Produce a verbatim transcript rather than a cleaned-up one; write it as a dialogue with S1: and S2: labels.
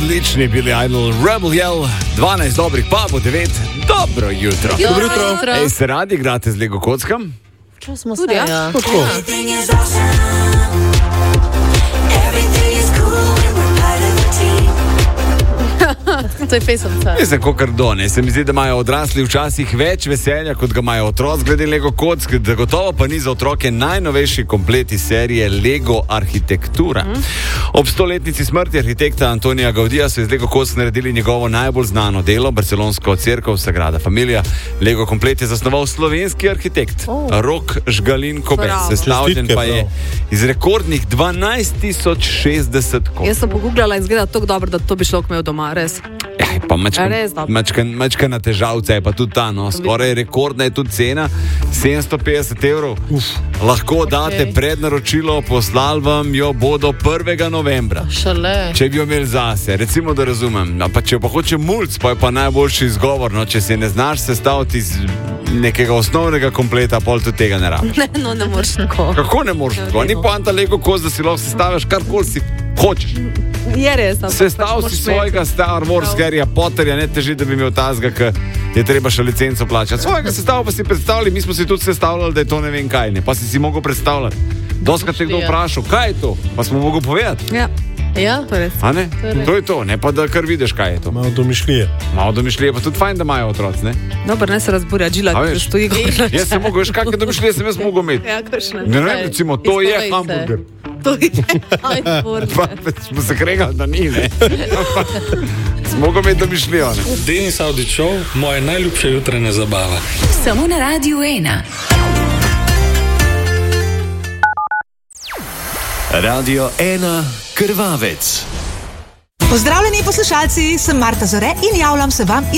S1: Odlični Billy Idol, Rebel Yell, dvanajst dobrih, pa bo devet. Dobro jutro.
S2: Dobro jutro.
S1: Ej, se radi igrate z Lego kockam?
S2: Čas smo tudi, ja. ja.
S3: Tako.
S2: To je pesomca.
S1: Ne se kakor do, ne. Se mi zdi, da imajo odrasli včasih več veselja, kot ga imajo otroci glede Lego kock. Zagotovo pa ni za otroke najnovejši komplet iz serije Lego Arhitektura. Mm. Ob stoletnici smrti arhitekta Antonija Gaudija so iz Lego kock naredili njegovo najbolj znano delo, barcelonsko cerkev Sagrada Familia. Lego komplet je zasnoval slovenski arhitekt oh. Rok Žgalin Kobe. Sestavljen pa je iz rekordnih dvanajst tisoč šestdeset kos.
S2: Jaz sem pogooglala in zgleda tako dobro, da to bi šlo kmel doma, res.
S1: Ja, pa mačka na težavce je pa tudi ta, no. Skoraj rekordna je tudi cena, sedemsto petdeset evrov. Uf. Lahko date okay. prednaročilo, poslali vam jo bodo prvega novembra.
S2: Šale.
S1: Če bi jo imeli zase, recimo da razumem. No, pa če pa hoče mulc, pa je pa najboljši izgovor, no, če se ne znaš sestaviti iz nekega osnovnega kompleta, pol tudi tega ne rabiš.
S2: Ne, no, ne moreš tako.
S1: Kako ne moreš tako? Ni poanta Lego kock, da si lahko sestaviš karkoli si hočeš.
S2: Je res.
S1: Sestav si svojega Star Wars Harryja Potterja, ne teži, da bi imel tazga, ker je treba še licenco plačati. Svojega sestav pa si predstavljali, mi smo si tudi sestavljali, da je to ne vem kaj, ne. Pa si si mogel predstavljati. Doskrat te kdo vprašal, kaj je to? Pa smo mogli povedati.
S2: Ja. Ja, to je res.
S1: A ne? To je, to je to, ne pa da kar vidiš, kaj je to.
S3: Malo domišljije.
S1: Malo domišljije, pa tudi fajn, da imajo otroci, ne?
S2: Dobar, ne se razburja, džila, da stoji gore.
S1: Jaz sem mogel, veš, kakve domišljije sem jaz mogel imeti.
S2: Ja, kakšne.
S1: Ne, ne, recimo, to je hamburger.
S2: To je hamburger.
S1: Pa smo se kregali, da ni, ne? Smo mogel imeti domišljijo, ne?
S4: Denis Audić Show, moja najljubša jutranja zabava.
S5: Samo na Radiu ena.
S6: Radio ena Krvavec.
S7: Pozdravljeni poslušalci, sem Marta Zore in javljam se vam iz